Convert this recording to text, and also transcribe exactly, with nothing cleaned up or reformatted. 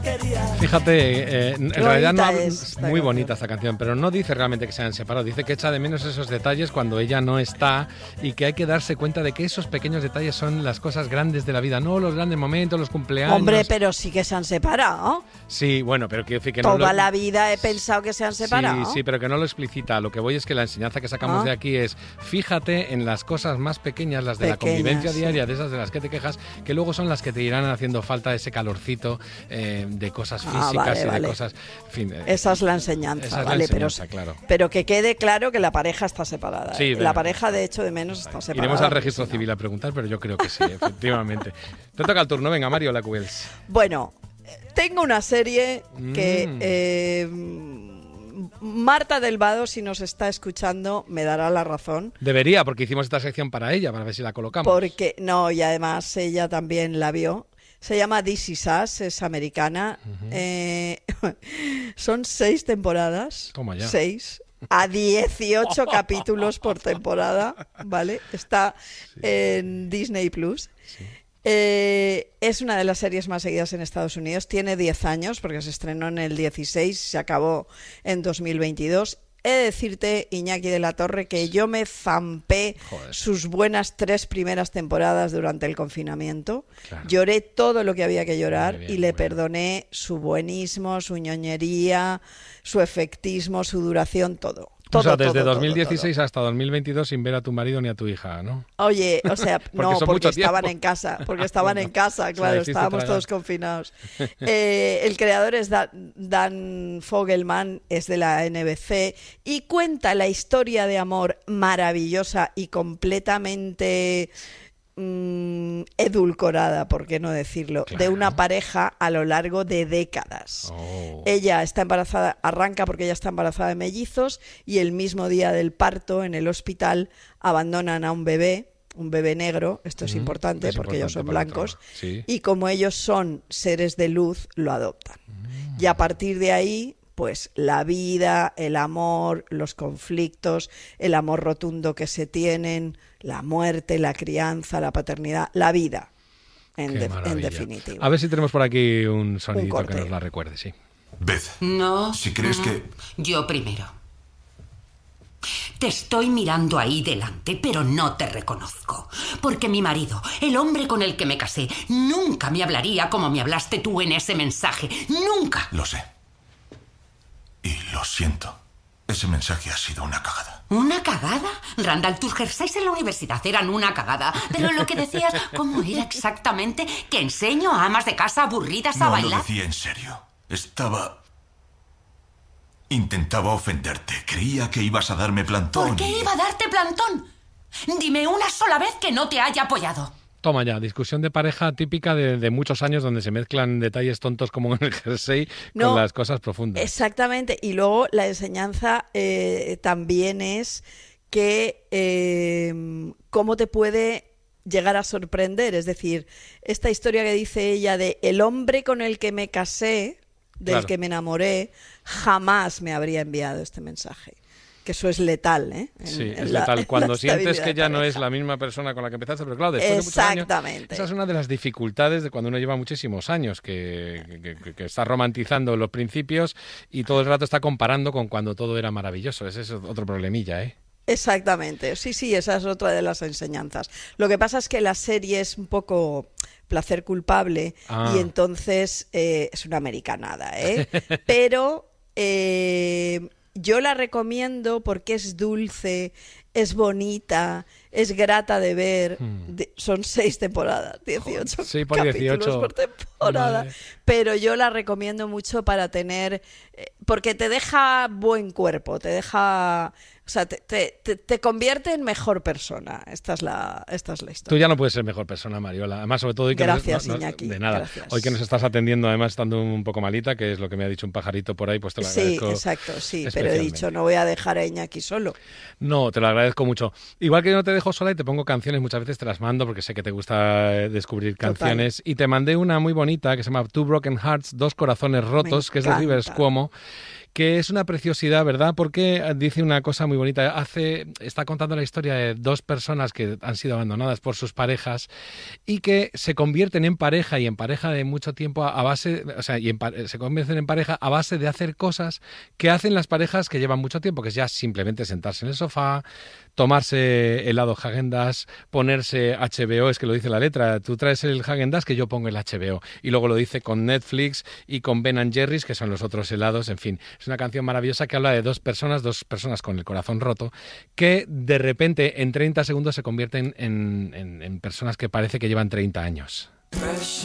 Fíjate, eh, en realidad no es muy bonita esta canción, pero no dice realmente que se hayan separado, dice que echa de menos esos detalles cuando ella no está y que hay que darse cuenta de que esos pequeños detalles son las cosas grandes de la vida, no los grandes momentos, los cumpleaños. Hombre, pero sí que se han separado. Sí, bueno, pero quiero decir que no Toda lo... la vida he pensado que se han separado. Sí, sí, pero que no lo explicita. Lo que voy es que la enseñanza que sacamos ¿Ah? de aquí es fíjate en las cosas más pequeñas, las de Pequeñas, la convivencia sí. diaria, de esas de las que te quejas, que luego son las que te irán haciendo falta ese calorcito eh, de cosas físicas. Ah, vale, y de vale. cosas, en fin, eh, esa es la enseñanza, esa es la ¿vale? enseñanza, pero, claro. pero que quede claro que la pareja está separada. Sí, ¿eh? de- La pareja, de hecho, de menos está separada. Iremos al registro si no. civil a preguntar, pero yo creo que sí, efectivamente. Te toca el turno, venga, Mario Lacuels. Bueno, tengo una serie que Mm. eh, Marta del Vado, si nos está escuchando, me dará la razón. Debería, porque hicimos esta sección para ella, para ver si la colocamos. Porque, no, y además ella también la vio. Se llama This Is Us, es americana. Eh, son seis temporadas. Toma ya. Seis. A dieciocho capítulos por temporada, ¿vale? Está en Disney Plus. Eh, es una de las series más seguidas en Estados Unidos. Tiene diez años, porque se estrenó en el dieciséis, se acabó en dos mil veintidós. He de decirte, Iñaki de la Torre, que yo me zampé Joder. sus buenas tres primeras temporadas durante el confinamiento. Claro. Lloré todo lo que había que llorar Muy bien, y le muy bien. perdoné su buenismo, su ñoñería, su efectismo, su duración, todo. Todo, o sea, desde todo, todo, dos mil dieciséis todo. hasta dos mil veintidós sin ver a tu marido ni a tu hija, ¿no? Oye, o sea, Porque no, son porque mucho estaban tiempo. en casa, porque estaban Bueno, en casa, se la claro, hiciste estábamos tragar. todos confinados. Eh, el creador es Dan, Dan Fogelman, es de la N B C y cuenta la historia de amor maravillosa y completamente mm, edulcorada, por qué no decirlo, de Claro. una pareja a lo largo de décadas. Oh. Ella está embarazada, arranca porque ella está embarazada de mellizos y el mismo día del parto en el hospital abandonan a un bebé, un bebé negro, esto es Ujú, importante es porque ellos son importante por blancos, otro lado. Sí. y como ellos son seres de luz, lo adoptan. Y a partir de ahí, pues la vida, el amor, los conflictos, el amor rotundo que se tienen, la muerte, la crianza, la paternidad, la vida, en, Qué de- en maravilla. definitiva. A ver si tenemos por aquí un sonidito corte. que nos la recuerde, sí. Beth, No. si crees no. que... Yo primero. Te estoy mirando ahí delante, pero no te reconozco. Porque mi marido, el hombre con el que me casé, nunca me hablaría como me hablaste tú en ese mensaje. ¡Nunca! Lo sé. Y lo siento. Ese mensaje ha sido una cagada. ¿Una cagada? Randall, tus jerseys en la universidad eran una cagada. Pero lo que decías, ¿cómo era exactamente? ¿Que enseño a amas de casa aburridas a No lo bailar? decía en serio. Estaba... Intentaba ofenderte. Creía que ibas a darme plantón. ¿Por qué y- iba a darte plantón? Dime una sola vez que no te haya apoyado. Toma ya, discusión de pareja típica de, de muchos años donde se mezclan detalles tontos como en el jersey No, con las cosas profundas. Exactamente, y luego la enseñanza eh, también es que eh, cómo te puede llegar a sorprender, es decir, esta historia que dice ella de el hombre con el que me casé, del Claro. que me enamoré, jamás me habría enviado este mensaje. Que eso es letal, ¿eh? En- Sí, en es la- letal. en Cuando la sientes estabilidad que ya no es pareja. la misma persona con la que empezaste, pero claro, después de muchos años... Exactamente. Esa es una de las dificultades de cuando uno lleva muchísimos años, que, que- que- que está romantizando los principios y todo el rato está comparando con cuando todo era maravilloso. Ese es otro problemilla, ¿eh? Exactamente, sí, sí, esa es otra de las enseñanzas. Lo que pasa es que la serie es un poco placer culpable Ah. y entonces eh, es una americanada, ¿eh? Pero eh, yo la recomiendo porque es dulce, es bonita, es grata de ver. Hmm. De- son seis temporadas, dieciocho Sí, por capítulos dieciocho. por temporada. Vale. Pero yo la recomiendo mucho para tener, eh, porque te deja buen cuerpo, te deja, o sea, te, te, te- te convierte en mejor persona. Esta es la, esta es la Tú historia. ya no puedes ser mejor persona, Mariola. Además, sobre todo hoy que Gracias, nos, no- no- Iñaki, de nada. gracias. Hoy que nos estás atendiendo, además estando un poco malita, que es lo que me ha dicho un pajarito por ahí, pues te lo Sí, agradezco. exacto, sí, pero he especialmente. dicho, no voy a dejar a Iñaki solo. No, te lo agradezco mucho. Igual que yo no te dejo sola y te pongo canciones, muchas veces te las mando porque sé que te gusta eh, descubrir Total. canciones. Y te mandé una muy bonita que se llama Two Broken Hearts, Dos Corazones Rotos, Me que es de encanta. Rivers Cuomo, que es una preciosidad, ¿verdad? Porque dice una cosa muy bonita. Hace, está contando la historia de dos personas que han sido abandonadas por sus parejas y que se convierten en pareja y en pareja de mucho tiempo a base, o sea, y en, se convierten en pareja a base de hacer cosas que hacen las parejas que llevan mucho tiempo, que es ya simplemente sentarse en el sofá, tomarse helado Häagen-Dazs, ponerse H B O, es que lo dice la letra, tú traes el Häagen-Dazs que yo pongo el H B O, y luego lo dice con Netflix y con Ben and Jerry's, que son los otros helados, en fin, es una canción maravillosa que habla de dos personas, dos personas con el corazón roto, que de repente en treinta segundos se convierten en, en, en personas que parece que llevan treinta años.